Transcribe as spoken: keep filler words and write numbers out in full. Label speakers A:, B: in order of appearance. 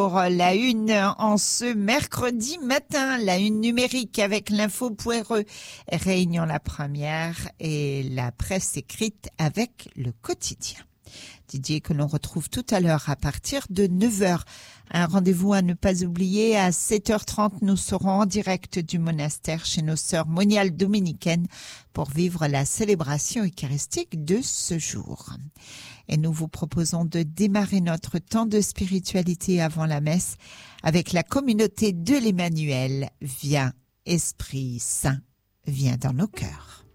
A: pour la une en ce mercredi matin, la une numérique avec l'info Pouereux, Réunion la première et la presse écrite avec le quotidien. Didier que l'on retrouve tout à l'heure à partir de neuf heures. Un rendez-vous à ne pas oublier, à sept heures trente, nous serons en direct du monastère chez nos sœurs moniales dominicaines pour vivre la célébration eucharistique de ce jour. Et nous vous proposons de démarrer notre temps de spiritualité avant la messe avec la communauté de l'Emmanuel. Viens, Esprit Saint, viens dans nos cœurs.